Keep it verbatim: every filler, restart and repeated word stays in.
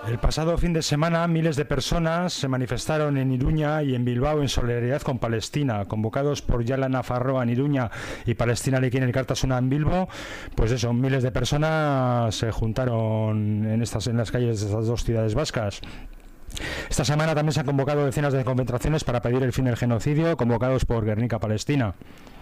El pasado fin de semana miles de personas se manifestaron en Iruña y en Bilbao en solidaridad con Palestina, convocados por Yala Nafarroa en Iruña y Palestina Lekin Elkartasuna en Bilbo. Pues eso, miles de personas se juntaron en estas en las calles de estas dos ciudades vascas. Esta semana también se han convocado decenas de concentraciones para pedir el fin del genocidio, convocados por Guernica Palestina.